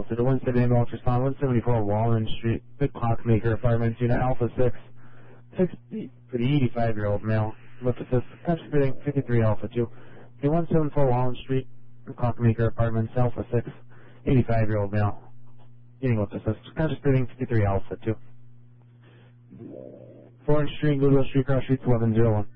to the 178 ultrasound, 174 Walnut Street, the Clockmaker Apartments, Unit Alpha 6. 60 for the 85-year-old male. With assist, conscious breathing, 53 Alpha 2. The 174 Walnut Street, the Clockmaker Apartments, Alpha 6. 85-year-old male. Getting with assist, conscious breathing, 53 Alpha 2. Florence Street, Goodwill Street, Cross Streets, 1101.